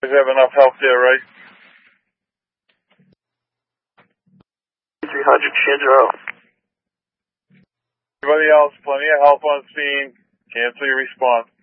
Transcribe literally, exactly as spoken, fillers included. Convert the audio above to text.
guys have enough help there, right? three hundred, Chandra. Everybody else, plenty of help on scene. Cancel your response.